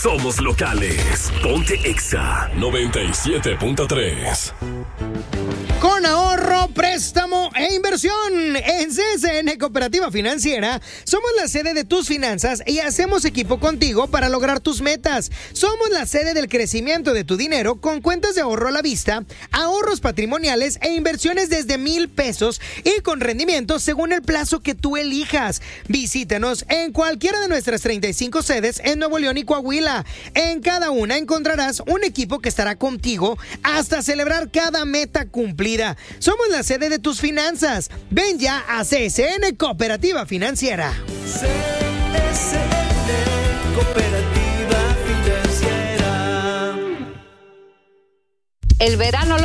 somos locales. Ponte Exa 97.3. Con ahorro, préstamo e inversión en CSN Cooperativa Financiera, somos la sede de tus finanzas y hacemos equipo contigo para lograr tus metas. Somos la sede del crecimiento de tu dinero con cuentas de ahorro a la vista, ahorros patrimoniales e inversiones desde $1,000 y con rendimientos según el plazo que tú elijas. Visítanos en cualquiera de nuestras 35 sedes en Nuevo León y Coahuila. En cada una encontrarás un equipo que estará contigo hasta celebrar cada meta cumplida. Somos la sede de tus finanzas. Ven ya a CSN Cooperativa Financiera. CSN Cooperativa Financiera. El verano